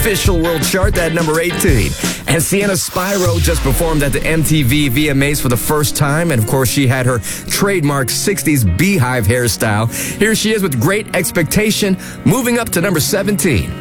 official world chart at number 18. And Sienna Spyro just performed at the MTV VMAs for the first time. And, of course, she had her trademark 60s beehive hairstyle. Here she is with Great Expectation, moving up to number 17.